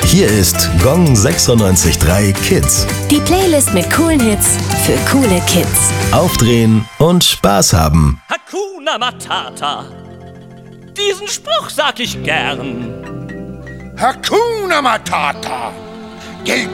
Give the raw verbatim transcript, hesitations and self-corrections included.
Hier ist Gong sechsundneunzig Komma drei Kids. Die Playlist mit coolen Hits für coole Kids. Aufdrehen und Spaß haben. Hakuna Matata. Diesen Spruch sag ich gern. Hakuna Matata. Gilt